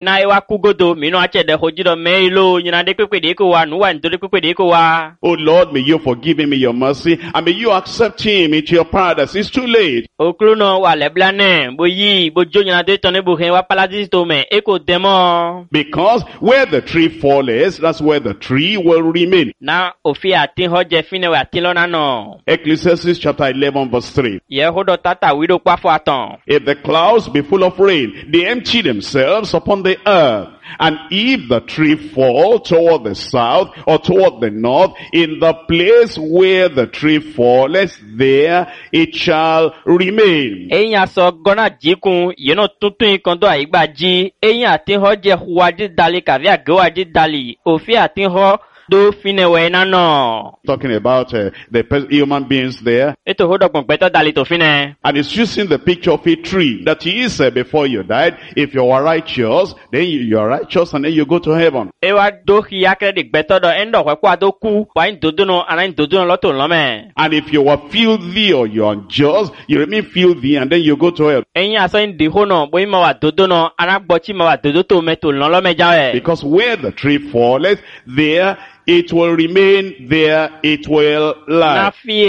na ewa kugodo mino achede hojido meilo nyina de kwedeko wa nuwa ndode kwedeko wa. Oh Lord, may you forgive him in your mercy, and may you accept him into your paradise. It's too late. Okluno wa leblane boyi bojo nyina de tone buhen wa paradise to me eko demo. Because where the tree falls, that's where the tree will remain. Na ofi atin hoje fine wa tilona no. Ecclesiastes chapter 11 verse 3. Yehodo tata wido kwa fo aton. If the clouds be full of rain, they empty themselves upon the earth. And if the tree fall toward the south or toward the north, in the place where the tree falleth, there it shall remain. Eyan so gona jikun, yeno tuntun kondo aigba ji, eyan atin hoje huwaji dali kavi agwaji dali, ofi atin ho do finewe na no. Talking about the human beings there. Eto hodo beto dali to fine. And it's using the picture of a tree that is before you died. If you are righteous, then you are righteous and then you go to heaven. Ewa do hiyakre dik beto do endo kwa do ku, wa in dodono ana in dodono loto lome. And if you are filthy or you are unjust, you remain filthy and then you go to hell. Enya so in dihono, bo ima wa dodono, ana bochi ma wa dodoto meto lome jawe. Because where the tree falleth, there it will remain, there it will lie.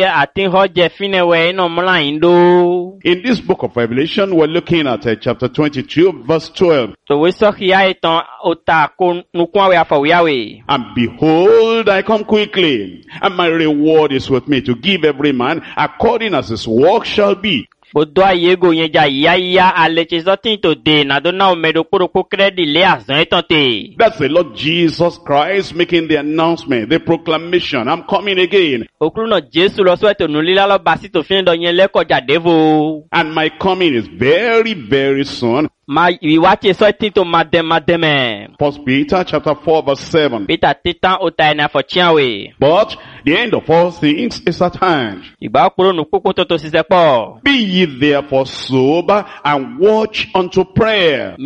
In this book of Revelation, we're looking at chapter 22, verse 12. And behold, I come quickly, and my reward is with me to give every man according as his work shall be. That's the Lord Jesus Christ making the announcement, the proclamation, I'm coming again. And my coming is very, very soon. First Peter chapter 4 verse 7. But the end of all things is at hand. Be ye therefore sober and watch unto prayer.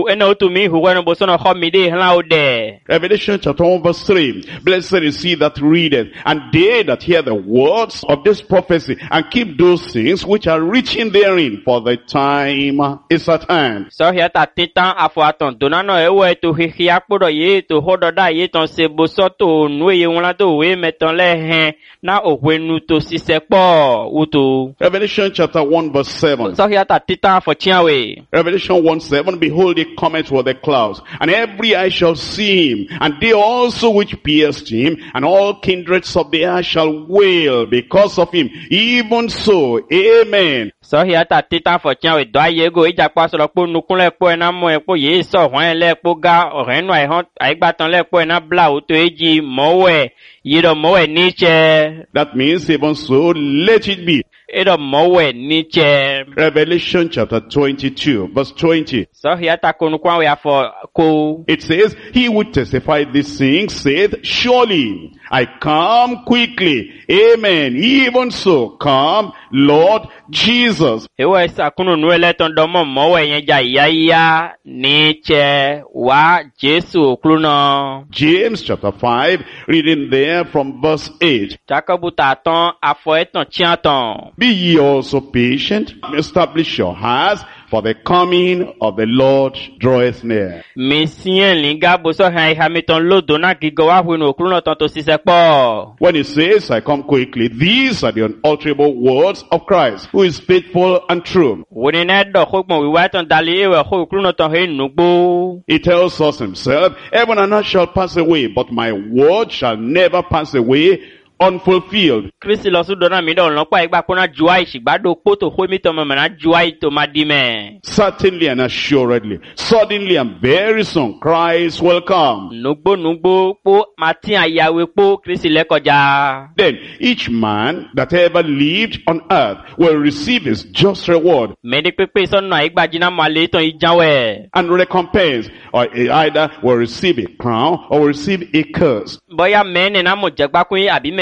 Revelation chapter 1 verse 3. Blessed is he that readeth, and they that hear the words of this prophecy, and keep those things which are written therein, for the time is at hand. So here titan afuaton donano ewe to hiapodo ye to hododa ye ton sebosoto nuye wona to we meton le hen na ohwenu to sisepo uto. Revelation chapter 1 verse 7. So here titan for chiawe. Revelation 1:7. Behold, he cometh with the clouds, and every eye shall see him, and they also which pierced him, and all kindreds of the earth shall wail because of him. Even so, amen. So here titan for chiawe do ayego ijapa so lopo nukunle po ena mo epo ye so hwan le po ga orenu ai hon aigbatan le po ena bla o to eji mowe yido mowe niche. That means even so, let it be. Revelation chapter 22 verse 20. So here it says, he would testify these things saith, surely I come quickly. Amen. Even so, come, Lord Jesus. James chapter 5, reading there from verse 8. Be ye also patient, establish your hearts, for the coming of the Lord draweth near. When it says, I come quickly, these are the unalterable words of Christ, who is faithful and true. He tells us himself, heaven and earth shall pass away, but my word shall never pass away, unfulfilled. Certainly and assuredly, suddenly and very soon, Christ will come. Then each man that ever lived on earth will receive his just reward and recompense, or either will receive a crown or will receive a curse.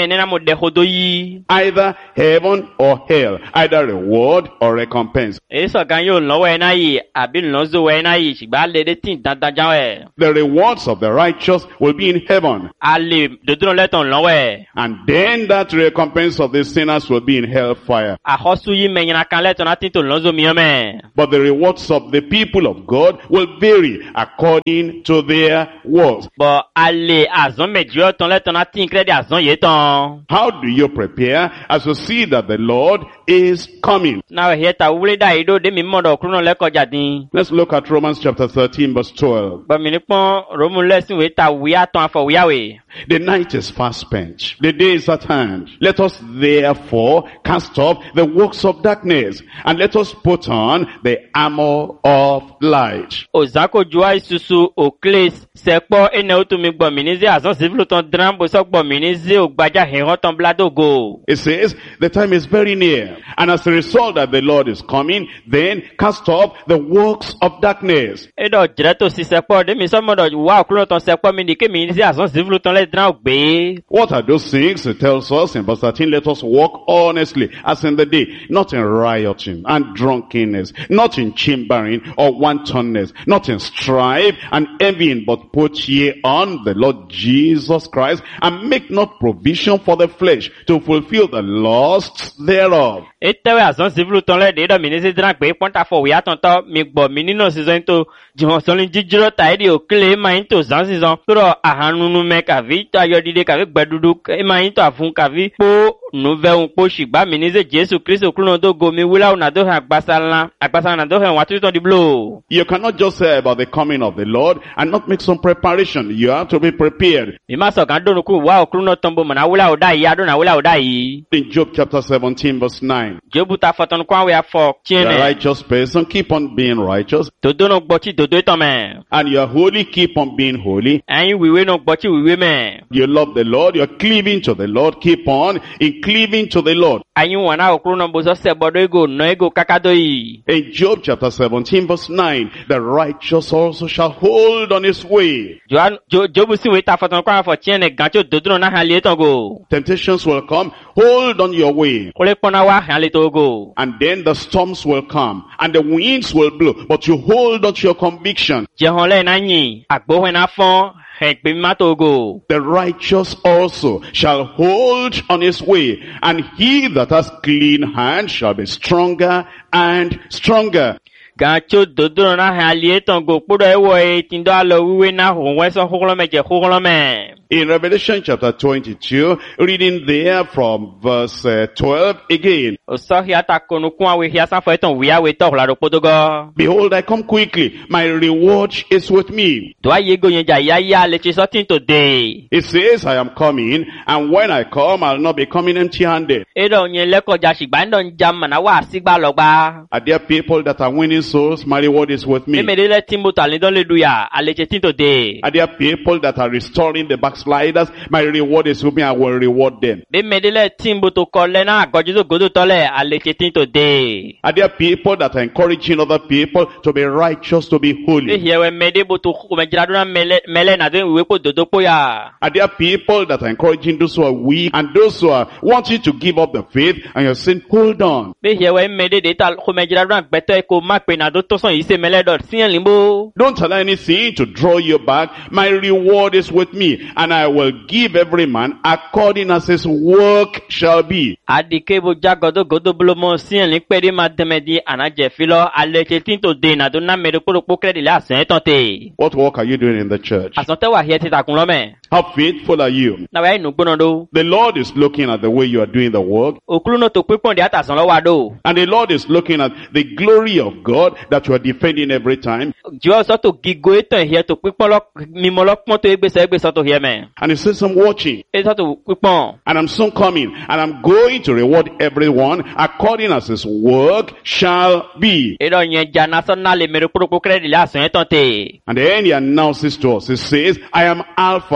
me nena mo de hodo yi. Either heaven or hell, either reward or recompense. Eso gan yo lo we na yi, abi lo zo we na yi, shigba le de tin dandan jan we. The rewards of the righteous will be in heaven. Ale dodo le ton lo we. And then that recompense of the sinners will be in hellfire. Ahosu yi me nyina kan le ton atin to lo zo mi me. But the rewards of the people of God will vary according to their works. Bo ale azon me dio ton le ton atin kredi azon ye ton. How do you prepare as you see that the Lord is coming? Na we heta wule da ido de mi modo kruno le koja din. Let's look at Romans chapter 13 verse 12. Ba mi ni pon Romu lesson we ta wi aton afo wi awe. The night is fast spent. The day is at hand. Let us therefore cast off the works of darkness and let us put on the armor of light. Ozako jua isusu o kles sepo ene utumi gbo minize azon civil ton drambo so gbo minize o gbaja heron ton bladogo. It says the time is very near, and as a result that the Lord is coming, then cast off the works of darkness. Edo direto si sepo de mi so modo wa okulo ton sepo mi ni ke minize azon civil ton le dran gbe. What are those things? It tells us in verse 13, let us walk honestly as in the day, not in rioting and drunkenness, not in chambering or wantonness, not in strife and envying, but put ye on the Lord Jesus Christ, and make not provision for the flesh to fulfill the lusts thereof. Etewe azon civil ton le de do minize dran gbe ponta fo wi aton to mi gbo mi nino season to jihon solin jijiro ta ide o kle ma into zan season to ahanunu me ka vi ta yodide ka vi gbedudu e ma into afun ka vi po nuve un po shigba minize Jesu Kristo kruno do go mi wula una do agbasa na do wa to di blow. You cannot just say about the coming of the Lord and not make some preparation. You have to be prepared. Mi ma so kan do ku wa okruno tombo mana wula o dai ya do na wula o dai. In Job chapter 17 verse 9. Jobu ta foton kwa we afọ The chene. righteous person keep on being righteous, Dodo no gbochi dodo to me. and you are holy, keep on being holy. Ayin wiwe no gbochi wiwe me. You love the Lord, you're cleaving to the Lord, keep on in cleaving to the Lord. Ayin wana okruno bozo se bodo ego no ego kakado yi. In Job chapter 17 verse 9, the righteous also shall hold on his way. Jobu si we ta foton kwa afọ chene gancho dodo na han le ton go. Temptations will come, hold on your way. Kole pona wa han le to go. And then the storms will come, and the winds will blow, but you hold on to your conviction. Jehon le na yin, agbo we na fon, hekpe ma to go. The righteous also shall hold on his way, and he that has clean hands shall be stronger and stronger. Gancho dodo na han le ton go podo ewo e tindo alo wiwe na ho we so hokolo me je hokolo me. In Revelation chapter 22, reading there from verse 12 again. O so hi ata konu kwa we hi san fo eton wi awe to la ro podogo. Behold, I come quickly. My reward is with me. Do aye go yen ja ya le chi something today. It says, I am coming, and when I come, I'll not be coming empty-handed. Edo yen le ko ja sigba ndo jam na wa sigba lo gba. Are there people that are winning souls? My reward is with me. Me le timbo to ale don le du ya, ale che tin today. Are there people that are restoring the backsliders? My reward is with me. I will reward them. Be me le timbo to ko le na gojo to godo to le ale che tin today. Are there people that are encouraging other people to be righteous, to be Be holy? here we me de bo to ko me jira do na mele na den we ko dodo po ya. Are there people that are encouraging those who are weak and those who are wanting to give up the faith, and you're saying, hold on. Be here we me de ta ko me jira do na gbeto ko ma pe na do to son yi se mele do sien limbo. Don't allow anything to draw you back. My reward is with me, and I will give every man according as his work shall be. Adike bo ja godo blo mo sien li pe de ma demedi anaje filo ale che tin today na do na me do po credit le asen tonte. What work are you doing in the church? Asonte wa here ti ta kun lo me. How faithful are you? Na wa inu gbona do. The Lord is looking at the way you are doing the work, Okulu no to pipon de atasan lo wa do. and the Lord is looking at the glory of God that you are defending every time. Jo so to gigo etan here to pipon lo mimo lo pon to egbe so to here me. And he says, I'm watching, E so to pipon. and I'm soon coming, and I'm going to reward everyone according as his work shall be. E do yen ja national me do po credit le asen tonte. And then he announces to us, he says, I am Alpha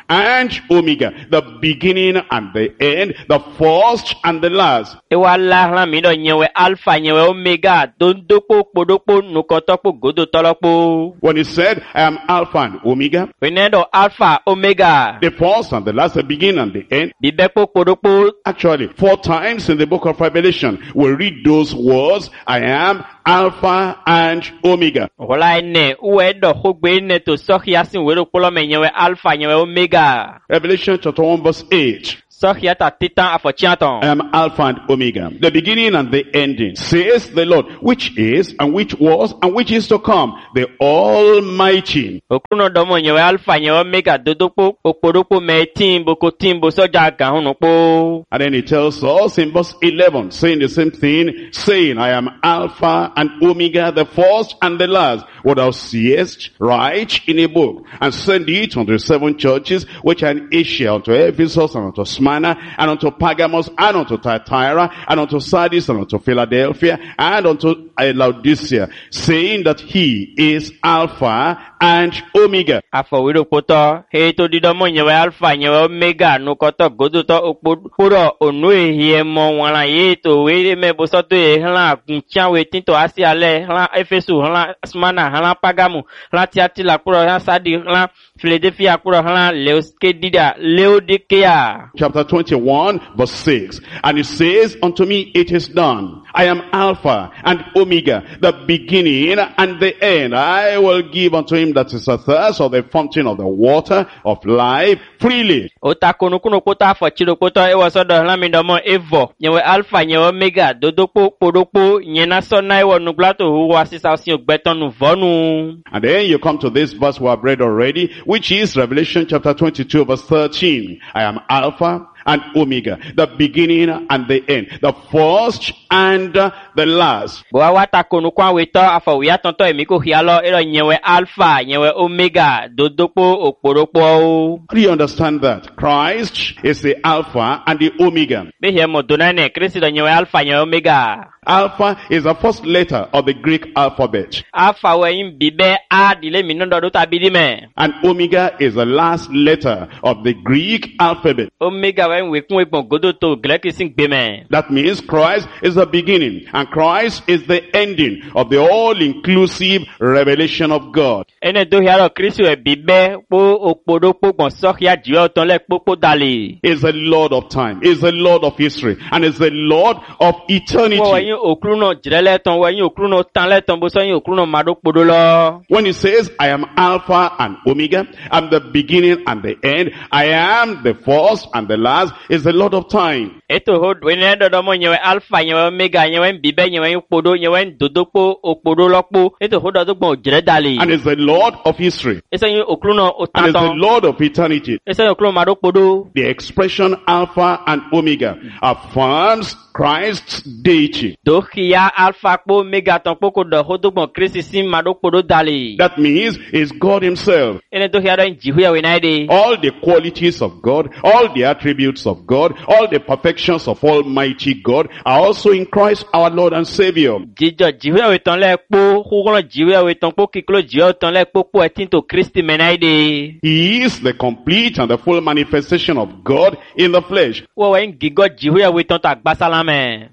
and Omega, the beginning and the end, the first and the last. Ewa la hlan mi do nyewe alpha nyewe omega dondokpo podokpo nukotokpo godotolokpo. When he said, I am Alpha and Omega, Wenendo alpha omega. the first and the last, the beginning and the end. Bibekpo podokpo. Actually, 4 times in the book of Revelation, we read those words, I am Alpha and Omega. Hola ene uwe do hogbe ne to sohia sin wero polo me nyewe alpha nyewe omega. Revelation chapter 1 verse 8. Sohia ta titan afochiaton. I am Alpha and Omega, the beginning and the ending, says the Lord, which is and which was and which is to come, the Almighty. Okuno domo nyewe alpha nyewe omega dodokpo opodokpo me timbo soja gahunokpo. And then he tells us in verse 11, saying the same thing, saying, I am Alpha and Omega, the first and the last. What thou seest, write in a book, and send it unto the 7 churches which are in Asia, unto Ephesus, and unto Smyrna, and unto Pergamos, and unto Thyatira, and unto Sardis, and unto Philadelphia, and unto Laodicea, saying that he is Alpha and Omega. Afọ wiro poto, he to didomo nyewe alpha nyewe omega nukoto godoto okporo onu ehie mo wana ye to wele me bosoto e hla kuncha wetin to asi ale hla Efesu hla Smyrna hla Pergamo hla Thyatira kuro hla Sardis hla Philadelphia kuro hla Laodicea. Chapter 21 verse 6. And it says unto me, it is done. I am Alpha and Omega, the beginning and the end. I will give unto him that is athirst of the fountain of the water of life freely. Ota kunukuno kota afọ chiro kota ewa sodo hla mindomo evo nyewe alpha nyewe omega dodokpo podokpo nyena sona ewa nuglato huwa sisa osi ogbetonu vonu. And then you come to this verse we have read already, which is Revelation chapter 22 verse 13. I am Alpha and Omega, the beginning and the end, the first and the last. Boa wata kunukwa weto afọ wia tonto emiko hialo ero nyewe alpha nyewe omega dodokpo okpodokpo. Do you understand that? Christ is the Alpha and the Omega. Behe mo donane Kristo do nyewe alpha nyewe omega. Alpha is the first letter of the Greek alphabet. Alpha weyin bibe a dile minondo do tabidime. And Omega is the last letter of the Greek alphabet. Omega weyin wekun egbon godo to Greek sin gbeme. That means Christ is the beginning and Christ is the ending of the all-inclusive revelation of God. Ene do hiaro Kristo e bibe po okpodokpo gbon sohia jiwe oton le popo dali. Is the Lord of time, is the Lord of history, and is the Lord of eternity. Okruno jirele ton weyin okruno tanle ton bo soyin okruno madokpodo lo. When he says, I am Alpha and Omega, I'm the beginning and the end, I am the first and the last, is the Lord of time. Eto hod wene do mo nyewe alpha nyewe omega nyewe bibe nyewe podo nyewe dodokpo okpodo lokpo. Eto hod do gbon jire dali. And is the Lord of history. Esoyin okruno And is the otanton. Lord of eternity. Esoyin okruno madokpodo. The expression Alpha and Omega affirms Christ's deity. Dokia alpha po omega ton poko do hodogbon Kristo sin madokpodo dali. That means is God himself. Ene do hiaro jihuya wenaide. All the qualities of God, all the attributes of God, all the perfections of Almighty God are also in Christ our Lord and Savior. Jijo jihuya weton le po hugono jihuya weton po kiklo jihuya weton le po etin to Kristi menaide. He is the complete and the full manifestation of God in the flesh. Wo weyin gigo jihuya weton to agbasalame.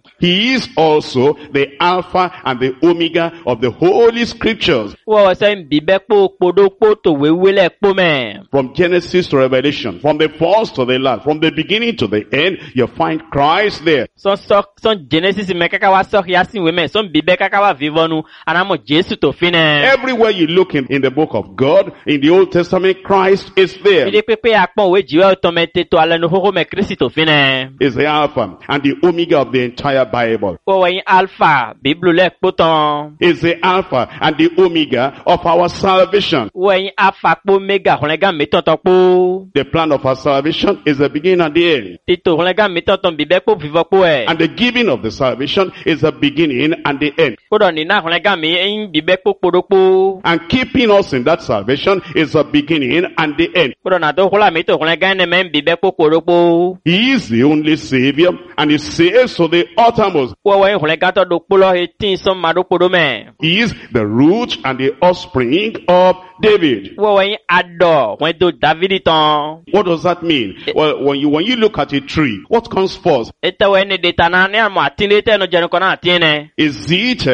He is also the Alpha and the Omega of the Holy Scriptures. Wo weyin bibe po podokpo to wewele po me. From Genesis to Revelation, from the first to the last, from the beginning to the end, you find Christ there. Son Genesis me kaka wa so yasin we me son bibe kaka wa vivonu anamo Jesu to fine. Everywhere you look in the book of God, in the Old Testament, Christ is there. Ide pepe akpon we jiwe otomete to alenu hoho me Kristo to fine. Is the Alpha and the Omega of the entire Bible. Wo weyin alpha Bible le poton. Is the Alpha and the Omega of our salvation. Wo weyin alpha po omega holega metonton po. The plan of our salvation is the beginning and the end. Tito holega metonton bibe po vivo po e. And the giving of the salvation is the beginning and the end. Kodo ni na holega me en bibe po podokpo. And keeping us in that salvation is the beginning and the end. Kodo na do hola meto holega ne men bibe po podokpo. He is the only Savior and he saves to the uttermost. Wo weyin holega to dokpo lo etin son madokpodo me. He is the root and the offspring of David. Wọ́n adọ̀ wọ́n do Davidi tán. What does that mean? Well, when you look at a tree, what comes first? Ètò ẹni dètànà ní àmọ́ àtìlẹ́ tẹ́nu jẹun kan náà àtìlẹ́. Is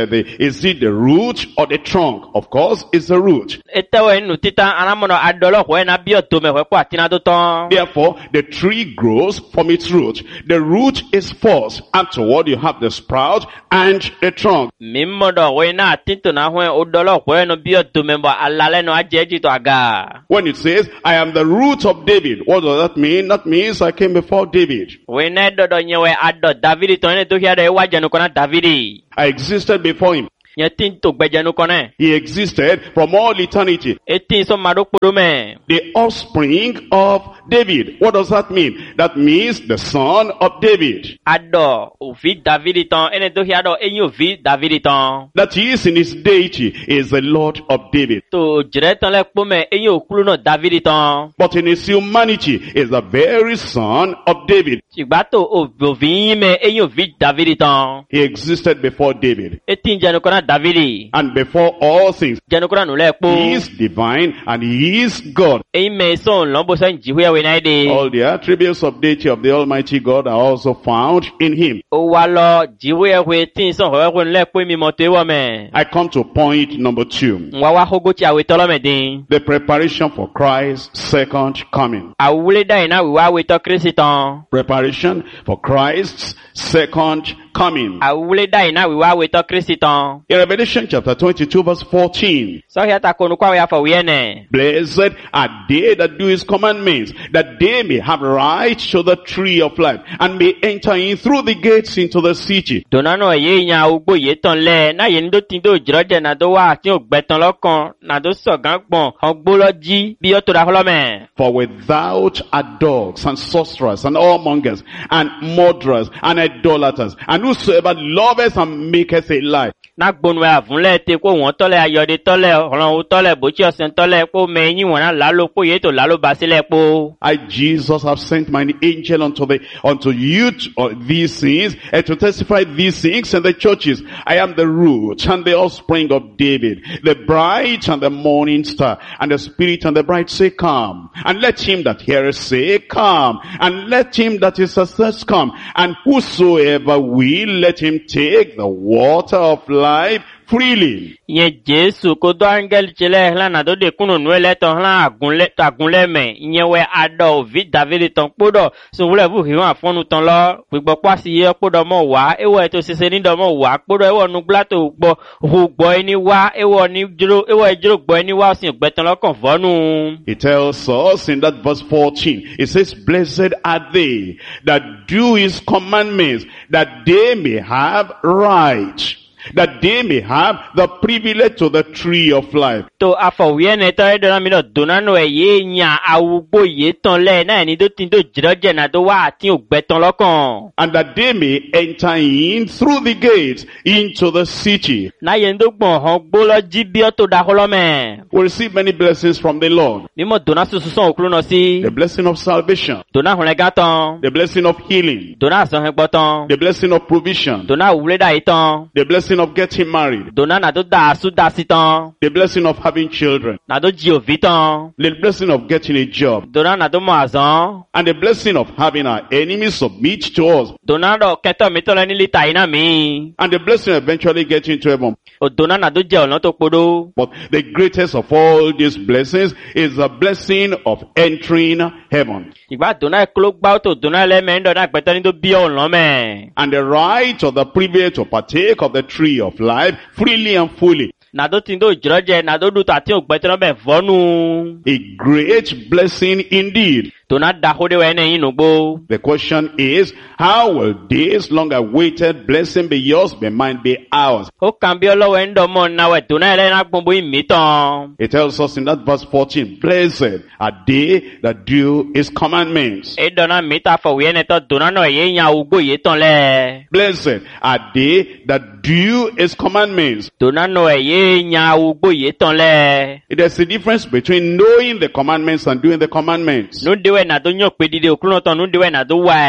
it the root or the trunk? Of course, it's the root. Ètò ẹni títà anamọ̀nà adọ̀lọ́kọ̀ ẹ̀nà bí ọ̀tọ̀ mẹ́wẹ́ kó àtìlẹ́ tó tán. Therefore, the tree grows from its root. The root is first. Afterward, you have the sprout and the trunk. Mímọ̀dọ̀ wọ́n iná àtìntò náà wọ́n ọ̀dọ̀lọ́kọ̀ ẹ̀nà bí ọ̀tọ̀ mẹ́wẹ́ alálẹ́ náà ajẹ́jì tó àga. When it says, I am the root of David, what does that mean? That means I came before David. Wọ́n iná ẹ̀dọ̀dọ̀ yẹn wẹ́ adọ̀ Davidi tán ẹni tó kí adọ̀ ẹ̀wá jẹnu kan náà Davidi. I existed before him. Yẹn tí ń tó gbẹjẹnu kan náà. He existed from all eternity. Etí sọ màdó kpọ́dọ̀ mẹ́. The offspring of David. What does that mean? That means the son of David. Adọ̀ òfin Davidi tán ẹni tó kí adọ̀ ẹ̀yìn òfin Davidi tán. That he is in his deity is the Lord of David. Tó jẹ́rẹ́ tán lẹ́ kpọ́ mẹ́ ẹ̀yìn òkúlù náà Davidi tán. But in his humanity is the very son of David. Ṣùgbọ́n tó òfin yín mẹ́ ẹ̀yìn òfin Davidi tán. He existed before David. Etí ń jẹnu kan náà Davidi. And before all things, Jẹnu kan náà nù lẹ́ kpọ́. he is divine and he is God. Ẹ̀yin mẹ́ sọ̀n lọ́nbọ̀sẹ̀ ń jìwé ẹ̀wẹ̀ náà dé. All the attributes of deity of the Almighty God are also found in him. Ó wá lọ jìwé ẹ̀wẹ̀ tí ń sọ̀n ọ̀wẹ́wẹ̀ ńlẹ̀ pé mi mọ̀ tó ẹ̀wọ̀ mẹ́. I come to point number 2. Wá wá hógó tí àwẹ̀ tọ́lọ́ mẹ́ dín. The preparation for Christ's second coming. Àwùlé dáì náà wíwá àwẹ̀ tọ́ Kristi tán. Preparation for Christ's second coming. Àwùlé dáì náà wíwá àwẹ̀ tọ́ Kristi tán. In Revelation chapter 22 verse 14. Sọ́hí àtàkùn kó àwẹ̀ àfọ̀wé ẹ̀nẹ̀. Blessed are they that do his commandments, that they may have right to the tree of life, and may enter in through the gates into the city. Dònánà èyí ìyàn àwùgbò yìí tán lẹ̀ náà yẹn tó ti tó jìrọ̀jẹ̀ náà tó wà àti ògbẹ́tàn lọ́kàn náà tó sọ̀gán gbọ̀n ọgbó lọ́jí bí ó tó dá fọlọ́mẹ̀. For without are dogs and sorcerers and whoremongers and murderers and idolaters and whosoever loveth and maketh a lie. Náà gbónú ẹ̀ àfúnlẹ̀ tẹ kó wọ́n tọ́lẹ̀ ayọ̀dẹ tọ́lẹ̀ ọ̀ràn tọ́lẹ̀ bóchi ọ̀sẹ̀ tọ́lẹ̀ kó mẹ́yìn wọn náà lálọ́ kó yé tó lálọ́ bá sílẹ̀ kó. I, Jesus, have sent mine angel unto you these things, and to testify these things in the churches. I am the root and the offspring of David, the bright and the morning star. And the Spirit and the bride say, come. And let him that heareth say, come. And let him that is athirst come. And whosoever will, let him take the water of life freely. Ìyẹn Jésù kó dó áńgẹ́lì tẹ́lẹ̀ hàn tó de kúnnù nù ẹlẹ́tọ̀ hàn àgúnlẹ̀ mẹ́. Ìyẹn wẹ́ adọ̀ òvi Davidi tán kpódọ̀ sùnwúlẹ̀ bù hìwọ̀n àfọ́nù tán lọ. Gbígbọ́ pàṣẹ yẹ kpódọ̀ mọ̀ wá. Ewọ̀ ètò ṣiṣẹ́ nídọ̀ mọ̀ wá. Kpódọ̀ ewọ̀ nugbla tó gbọ́ hù gbọ́ ẹni wá. Ewọ̀ ìjírò gbọ́ ẹni wá sìn gbẹ̀tàn lọ́kàn fọ́nù. It tells us in that verse 14, it says, blessed are they that do his commandments, that they may have right. That they may have the privilege to the tree of life. To afọ̀wé ẹni tọ́ ẹ̀dọ́nà mi lọ dùnánù ẹ̀ yé yan awúgbò yé tán lẹ̀ náà ní tó ti tó jìrọ̀jẹ̀ náà tó wá àti ògbẹ́tàn lọ́kàn. And that they may enter in through the gates into the city. Náà yẹn tó gbọ̀n hàn gbó lọ jí bí ọ́ tó da kọ́lọ́mẹ̀. We receive many blessings from the Lord. Mímọ̀ dùnà sísun sàn òkúrú náà sí. The blessing of salvation. Dùnà hùn lẹ́gá tán. The blessing of healing. Dùnà àsán hẹ́ gbọ́ tán. The blessing of provision. Dùnà òwúlé dà yìí tán. The blessing of getting married. Dùnà nà tó dà àsú dà sí tán. The blessing of having children. Nà tó jí òví tán. The blessing of getting a job. Dùnà nà tó mọ̀ àzán. And the blessing of having our enemies submit to us. Dùnà dọ̀ kẹtọ̀ mi tọ́lẹ̀ nílé tàyí náà mi. And the blessing of eventually getting to heaven. Dùnà nà tó jẹ́ ọ̀nà tó kpodó. But the greatest of all these blessings is the blessing of entering heaven. Ìgbà dùnà ìkúló gbá tó dùnà lẹ́mẹ̀ẹ́dọ̀ náà pẹ̀tẹ́ ní tó bí ọ̀nà mẹ́. And the right or the privilege to partake of the tree of life freely and fully. Nàdó tí ń tó jìrọ̀jẹ̀ nàdó dùn tàtí ògbẹ́tẹ́ náà bẹ̀ fọ́nù. A great blessing indeed. Dùnà dàkóde wẹ̀ ẹni yín nùgbó. The question is, how will this long-awaited blessing be yours, be mine, be ours? Ó kàn bí ọlọ́wọ́ ń dọ̀mọ́ náwẹ̀ dùnà ẹlẹ́nà gbọ̀ngbò ìmí tán. It tells us in that verse 14, blessed are they that do his commandments. Ìdọ̀nà mìta fọ̀wé ẹni tọ́ dùnà náà yé yan àwùgbò yé tán lẹ̀. Blessed are they that do his commandments. Dùnà náà yé yan àwùgbò yé tán lẹ̀. There's a difference between knowing the commandments and doing the commandments. Núdíwẹ̀ nà tó yàn pé dídé òkúrò tán núdíwẹ̀ nà tó wà ẹ̀.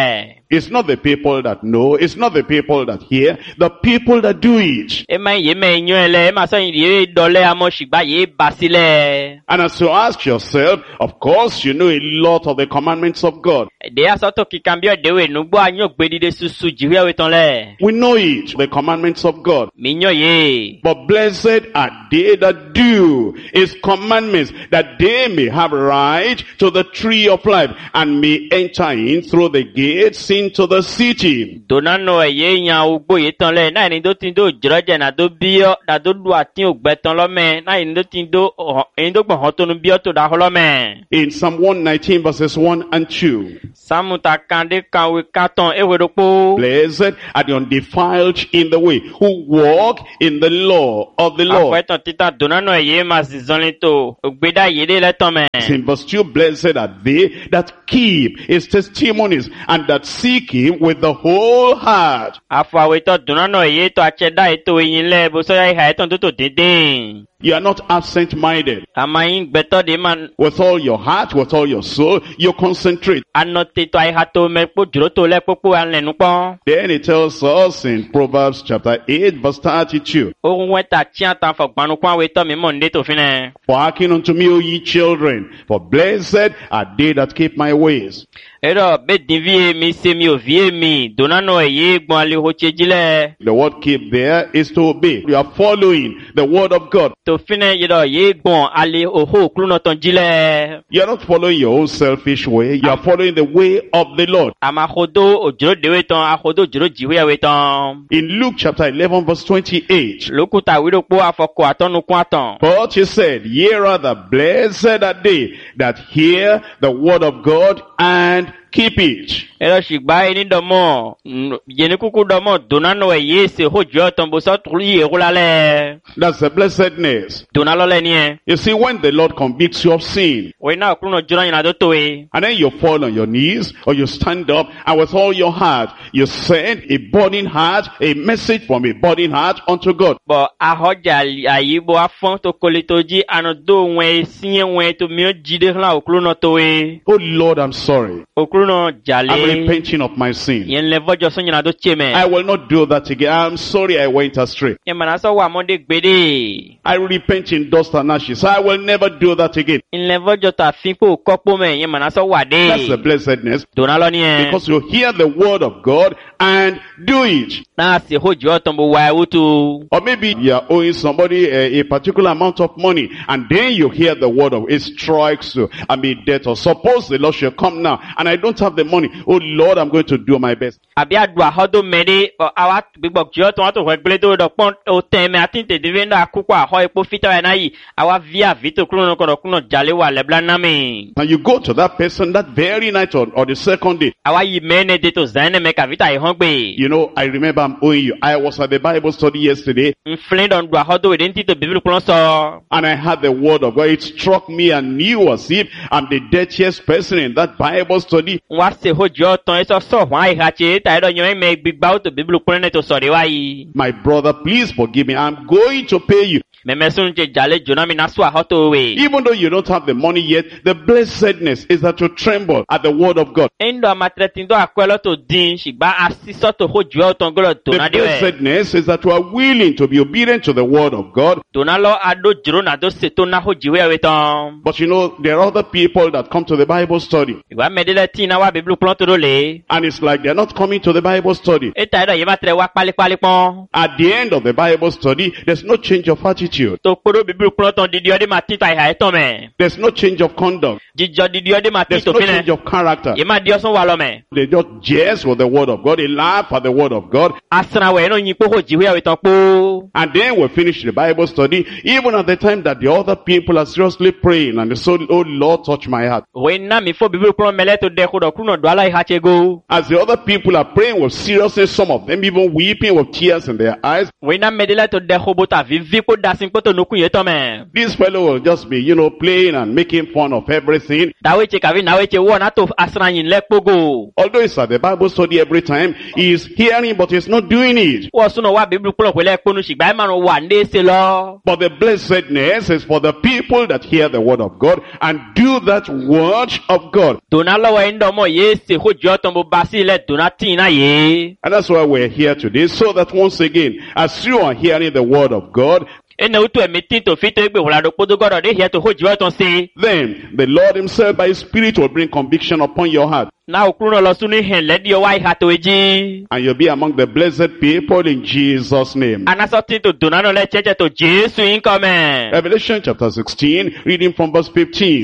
It's not the people that know. It's not the people that hear. The people that do it. Ema yeme nyo ele, ema so yi dole amo shigba ye basile. And as you ask yourself, of course, you know a lot of the commandments of God. De asoto kikambio dewe nugbo anyo gbedide susu jiwe wetonle. We know it, the commandments of God. Minyo ye. But blessed are they that do his commandments, that they may have right to the tree of life, and may enter in through the gates into the city. Donano ye nya ugbo yetonle, na ni do tindo jroje na do bio, da do du atin ogbeton lo me, na ni do tindo gbo hon tonu bio to da holo me. In Psalm 119 verses 1 and 2. Samuta kande kanwe katon ewedopo. Blessed are the undefiled in the way, who walk in the law of the Lord. Afweton tita donano ye masizonito, ogbeda yede leton me. In verse 2, blessed are they that keep his testimonies and that seek him with the whole heart. Afweton donano ye to acheda eto yinle, boso ya iha eton toto dede. You are not absent-minded. Amayin beto de man. With all your heart, with all your soul, you concentrate. Anote to iha to me po juroto le popo anlenupon. Then it tells us in Proverbs chapter 8 verse 32. Ohun weta chianta fogbanupon weto mi monde to fine. For hearken unto me, O ye children, for blessed are they that keep my ways. Ero be divie mi se mi ovie mi, donano ye gbon ale hoche jile. The word keep there is to obey. You are following the word of God. To fine yedo ye gbon ale oho klunoton jile. You are not following your own selfish way. You are following the way of the Lord. Amahodo ojuro deweton, ahodo juro jiwe weton. In Luke chapter 11 verse 28. Lokuta widopo afoko atonu kwaton. But he said, ye rather blessed are they that hear the word of God and keep it. Ero shigba eni domo, yeni kuku domo, donano ye se hojo tombo so tuli ye hulale. That's the blessedness. Donalo le nie. You see, when the Lord convicts you of sin, Wena okruno jura yina dotowe. and then you fall on your knees, or you stand up, and with all your heart, you send a burning heart, a message from a burning heart unto God. Bo ahoja ayibo afon to kolitoji anodo wen sinye wen to mio jide hla okruno towe. Oh Lord, I'm sorry. Okruno jale. I'm repenting of my sin. Yen levo joso yina do cheme. I will not do that again. I'm sorry I went astray. Yen manaso wa monde gbede. I repent in dust and ashes. I will never do that again. Yen levo jota finpo kopo me, yen manaso wa de. That's the blessedness. Donalo nie. Because you hear the word of God and do it. Na se hojo tombo wa wutu. Or maybe you are owing somebody a particular amount of money, and then you hear the word of it strikes you. I'm in debt, or suppose the Lord shall come now and I don't have the money. Oh Lord, I'm going to do my best. Abi adwa hodo mede awa bigbok jo to wato wegbele do pon o teme atinte divenda akukwa ho epo fita na yi awa via vito kuno kuno jale wa lebla na me. And you go to that person that very night or the second day. Awa yi mene de to zane me ka vita e hongbe. You know, I remember I'm owing you. I was at the Bible study yesterday. Mflend on dwa hodo identi to bible kuno so. And I had the word of God. It struck me and knew as if I'm the dirtiest person in that Bible study. Wa se hojo ton eso so wa ihache ta do nyo me gbigba to bible kuno to so de wa yi. My brother, please forgive me. I'm going to pay you. Memesun je jale jona mi naswa hoto we. Even though you don't have the money yet, the blessedness is that you tremble at the word of God. Endo amatretin do akwelo to din shigba asiso to hojo ton golo to na The de we. blessedness is that you are willing to be obedient to the word of God. Donalo ado jiro na do seto na hojiwe weton. But you know, there are other people that come to the Bible study. Iwa medele ti na wa biblu plon to le. And it's like they're not coming to the Bible study. Eta edo yema tre wa pali pon. At the end of the Bible study, there's no change of attitude. To poro biblu plon ton didi ode ma tita iha eton me. There's no change of conduct. Jijo didi ode ma There's tito no fine. change of character. Yema di osun wa lo me. They just jest with the word of God. They laugh at the word of God. Asana we no yin po hojiwe weton po. And then we finish the Bible study, even at the time that the other people are seriously praying and they say, oh Lord, touch my heart. We na mi fo biblu plon mele to de ko do kuno do ala iha chego. As the other people are praying with seriousness, some of them even weeping with tears in their eyes. We na medele to de ko bota vivi ko da poto nuku ye tome. This fellow will just be, playing and making fun of everything. Daweche kavi naweche wona to asranyin le pogo. Although it's at the Bible study every time, he's hearing but he's not doing it. Wo suno wa Bible polo kwele ponu shigba ma no wa ndese lo. But the blessedness is for the people that hear the word of God and do that word of God. Dona lo wa ndo mo ye se ho joton bo basi le dona tina ye. And that's why we're here today, so that once again, as you are hearing the word of God, then the Lord himself by his Spirit will bring conviction upon your heart. And you'll be among the blessed people in Jesus' name. Revelation chapter 16, reading from verse 15.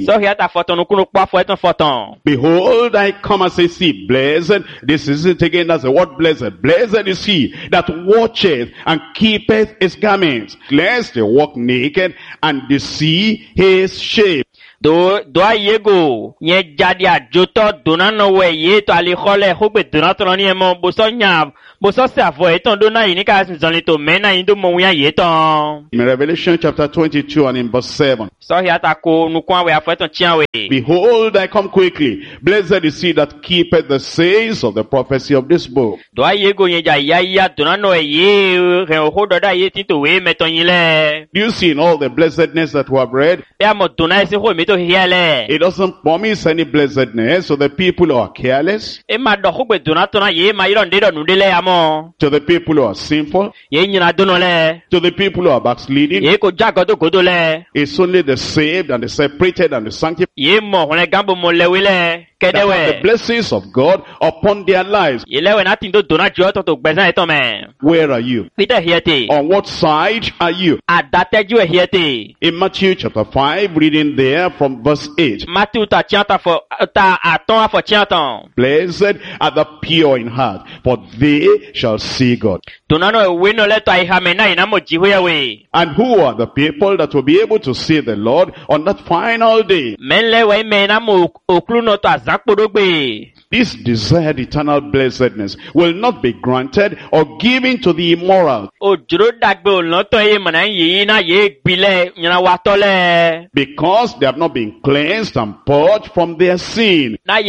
Behold, I come as a thief. Blessed, this is it again, that's the word blessed. Blessed is he that watcheth and keepeth his garments, lest they walk naked and they see his shame. Do ayego nye jadi ajoto donano we ye to ali khole hogbe donato ni emo boso nya boso se avo eton dona yi ni ka sin zonle to mena yin do mo nya ye ton. In Revelation chapter 22 and in verse 7. So here ta ko nu kwa we afo eton chian we. Behold, I come quickly. Blessed is he that keepeth the sayings of the prophecy of this book. Do ayego nye ja ya donano ye re ho do da ye tin to we meton yin le. Do you see in all the blessedness that we have read? Ya mo dona se ho me to here. It doesn't promise any blessedness to the people who are careless, to the people who are sinful, to the people who are backsliding. It's only the saved and the separated and the sanctified that have the blessings of God upon their lives. Where are you? On what side are you? In Matthew chapter 5, reading there from verse 8. Blessed are the pure in heart, for they shall see God. And who are the people that will be able to see the Lord on that final day? This desired eternal blessedness will not be granted or given to the immoral, because they have not been cleansed and purged from their sin. You